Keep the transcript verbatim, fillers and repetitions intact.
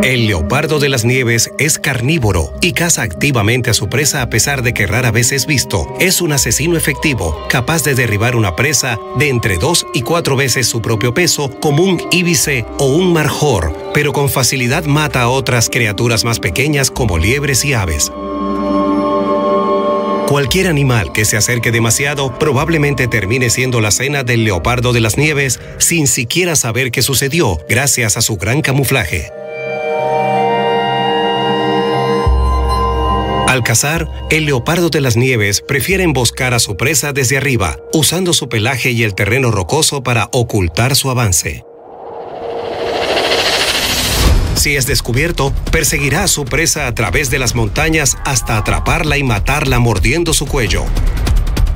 El leopardo de las nieves es carnívoro y caza activamente a su presa a pesar de que rara vez es visto. Es un asesino efectivo, capaz de derribar una presa de entre dos y cuatro veces su propio peso, como un íbice o un marjor, pero con facilidad mata a otras criaturas más pequeñas como liebres y aves. Cualquier animal que se acerque demasiado probablemente termine siendo la cena del leopardo de las nieves sin siquiera saber qué sucedió gracias a su gran camuflaje. Al cazar, el leopardo de las nieves prefiere emboscar a su presa desde arriba, usando su pelaje y el terreno rocoso para ocultar su avance. Si es descubierto, perseguirá a su presa a través de las montañas hasta atraparla y matarla mordiendo su cuello.